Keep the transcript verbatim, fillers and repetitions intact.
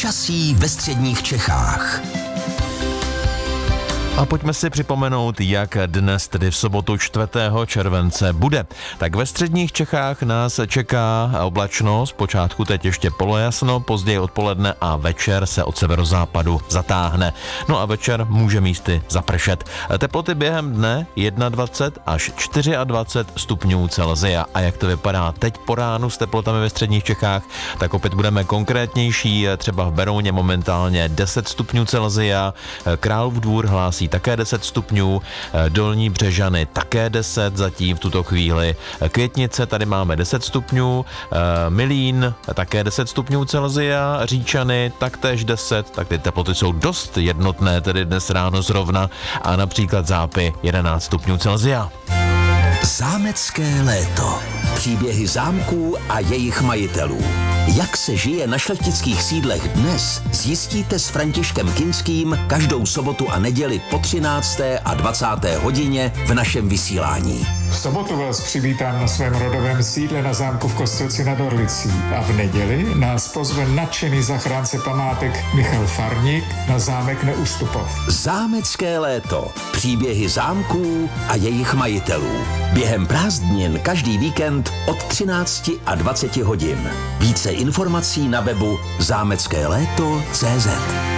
Počasí ve středních Čechách. A pojďme si připomenout, jak dnes, tedy v sobotu čtvrtého července, bude. Tak ve středních Čechách nás čeká oblačno, zpočátku teď ještě polojasno, později odpoledne a večer se od severozápadu zatáhne. No a večer může místy zapršet. Teploty během dne dvacet jedna až dvacet čtyři stupňů Celsia. A jak to vypadá teď po ránu s teplotami ve středních Čechách, tak opět budeme konkrétnější, třeba v Berouně momentálně deset stupňů Celsia, Králův Dvůr hlásí také deset stupňů, Dolní Břežany také deset zatím v tuto chvíli, Květnice tady máme deset stupňů, Milín také deset stupňů Celsia, Říčany taktéž deset, tak ty teploty jsou dost jednotné tedy dnes ráno zrovna a například Zápy jedenáct stupňů Celsia. Zámecké léto. Příběhy zámků a jejich majitelů. Jak se žije na šlechtických sídlech dnes, zjistíte s Františkem Kinským každou sobotu a neděli po třinácté a dvacáté hodině v našem vysílání. V sobotu vás přivítám na svém rodovém sídle na zámku v Kostelci nad Orlicí a v neděli nás pozve nadšený zachránce památek Michal Farník na zámek Neustupov. Zámecké léto. Příběhy zámků a jejich majitelů. Během prázdnin každý víkend od třinácti a dvaceti hodin. Více informací na webu zámecké léto tečka cé zet.